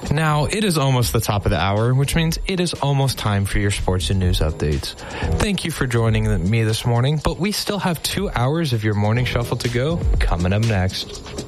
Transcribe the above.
Now, it is almost the top of the hour, which means it is almost time for your sports and news updates. Thank you for joining me this morning, but we still have 2 hours of your morning shuffle to go coming up next.